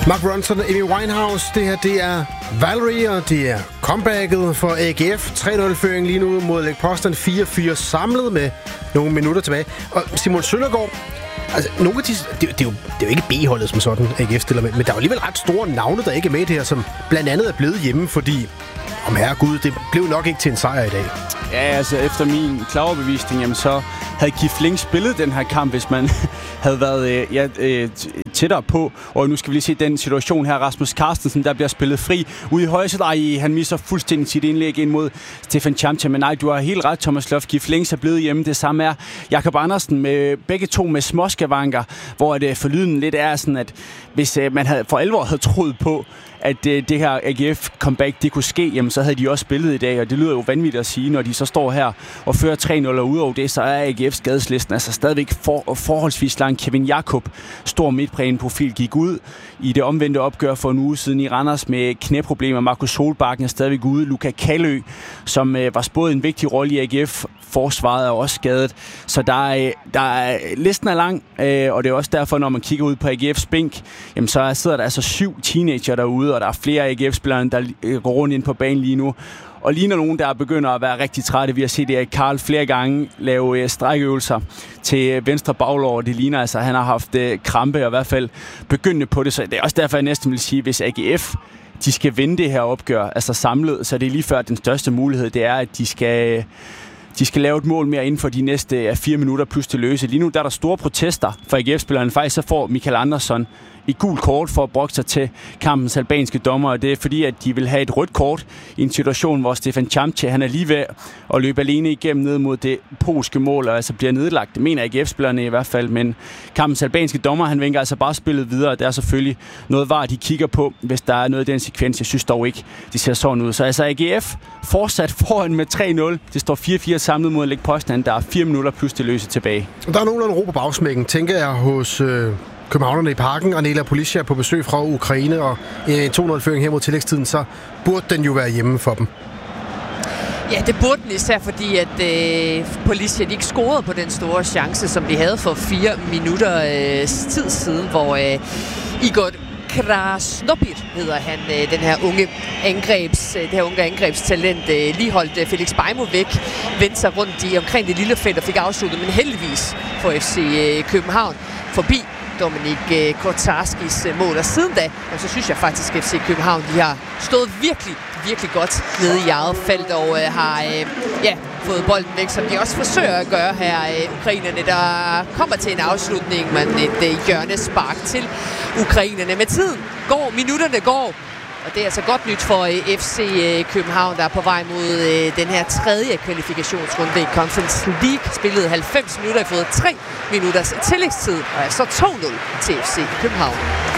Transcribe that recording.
Mark Ronson og Amy Winehouse. Det her, det er Valerie, og det er comebacket for AGF. 3-0-føring lige nu mod Lech Poznan. 4-4 samlet med nogle minutter tilbage. Og Simon Søndergaard, altså, nogle af de, det er jo ikke B-holdet som sådan, AGF stiller med, men der er jo alligevel ret store navne, der ikke er med i det her, som blandt andet er blevet hjemme, fordi, om herregud, det blev nok ikke til en sejr i dag. Ja, altså efter min klare overbevisning, jamen, så havde Kif Link spillet den her kamp, hvis man havde været tættere på. Og nu skal vi lige se den situation her. Rasmus Carstensen, der bliver spillet fri ude i højre side. Han misser fuldstændig sit indlæg ind mod Stefan Chamcha. Men nej, du har helt ret, Thomas Lof. Kif Link er blevet hjemme. Det samme er Jakob Andersen, med begge to med småskavanker, hvor det forlyden lidt er sådan, at hvis man havde for alvor havde troet på, at det her AGF-comeback, det kunne ske, jamen så havde de også spillet i dag, og det lyder jo vanvittigt at sige, når de så står her og fører 3-0, og udover det, så er AGF's skadeslisten altså stadigvæk forholdsvis lang. Kevin Jakob, stor midtbaneprofil, gik ud i det omvendte opgør for en uge siden i Randers med knæproblemer. Markus Solbakken er stadigvæk ude. Luka Kallø, som var spået en vigtig rolle i AGF-forsvaret, er også skadet. Så listen er lang, og det er også derfor, når man kigger ud på AGF's bænk, jamen så sidder der altså 7 teenager derude, og der er flere AGF-spillere, der går rundt ind på banen lige nu. Og ligner nogen, der begynder at være rigtig trætte. Vi har set Erik Karl flere gange lave strækøvelser til venstre baglår. Det ligner altså, at han har haft krampe, og i hvert fald begyndende på det. Så det er også derfor, jeg næsten vil sige, hvis AGF de skal vinde det her opgør, altså samlet, så det er lige før den største mulighed, det er, at de skal lave et mål mere inden for de næste 4 minutter plus til løse. Lige nu der er der store protester fra AGF-spillerne. Faktisk så får Michael Andersson et gult kort for at brokke sig til kampens albanske dommer, og det er fordi, at de vil have et rødt kort i en situation, hvor Stefan Chamcha, han er lige ved at løbe alene igennem ned mod det polske mål, og altså bliver nedlagt. Det mener AGF-spillerne i hvert fald, men kampens albanske dommer, han vinker altså bare spillet videre, og det er selvfølgelig noget VAR, de kigger på, hvis der er noget i den sekvens. Jeg synes dog ikke, de ser sådan ud. Så altså AGF fortsat foran med 3-0. Det står 4-4 samlet mod Lech Poznan. Der er 4 minutter plus til løse tilbage. Der er nogenlunde ro på bagsmækken, tænker jeg, hos københavnerne i Parken, og Nela Policia på besøg fra Ukraine, og en 2-0-føring her mod tillægstiden, så burde den jo være hjemme for dem. Ja, det burde den, især fordi, at Policia ikke scorede på den store chance, som de havde for 4 minutter tid siden, hvor Igor Krasnopit hedder han, det her unge angrebstalent, lige holdt Felix Beimo væk, vendte sig rundt omkring det lille felt og fik afsluttet, men heldigvis for FC København forbi Dominik Kotarskis mål. Og siden da, så synes jeg faktisk, at FC København de har stået virkelig godt nede i eget felt og har fået bolden væk, som de også forsøger at gøre her. Ukrainerne, der kommer til en afslutning, men et hjørnespark til ukrainerne. Med tiden går, minutterne går, og det er altså godt nyt for FC København, der er på vej mod den her 3. kvalifikationsrunde i Conference League. Spillede 90 minutter, har fået 3 minutters tillægstid, og altså 2-0 til FC København.